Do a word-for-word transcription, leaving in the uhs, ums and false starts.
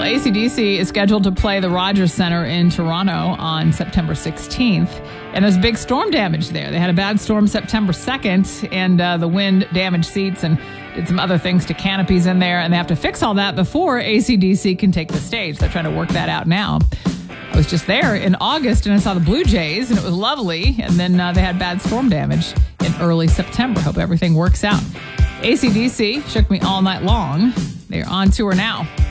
A C D C is scheduled to play the Rogers Center in Toronto on September sixteenth. And there's big storm damage there. They had a bad storm September second, and uh, the wind damaged seats and did some other things to canopies in there. And they have to fix all that before A C D C can take the stage. They're trying to work that out now. I was just there in August, and I saw the Blue Jays, and it was lovely. And then uh, they had bad storm damage in early September. Hope everything works out. A C D C shook me all night long. They're on tour now.